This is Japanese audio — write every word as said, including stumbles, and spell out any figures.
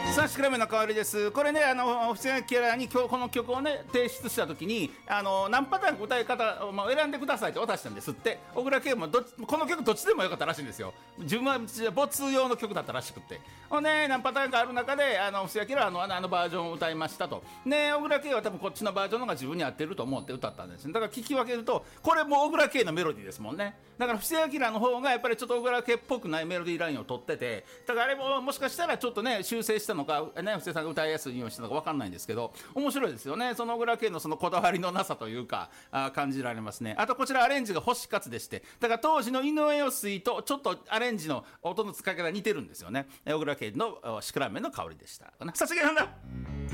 さあシクラメンの代わりです。これね、あの布施明に今日この曲をね提出した時に、あの何パターンか歌い方を、まあ、選んでくださいって渡したんですって。小倉圭もどこの曲どっちでもよかったらしいんですよ。自分は没用の曲だったらしくて、ほんで何パターンかある中で、あの布施明はあのあのバージョンを歌いましたと。ね、小倉圭は多分こっちのバージョンの方が自分に合ってると思って歌ったんです。だから聞き分けるとこれも小倉圭のメロディーですもんね。だから布施明の方がやっぱりちょっと小倉圭っぽくないメロディーラインを取ってて、だからあれももしかしたらちょっとね修正したのかね、布施さんが歌いやすいようにしたのか分かんないんですけど、面白いですよね。その小倉圭のそのこだわりのなさというかあ感じられますね。あとこちらアレンジが星勝でして、だから当時の井上陽水とちょっとアレンジの音の使い方が似てるんですよね。小倉圭のシクラメンの香りでした。さすがなんだ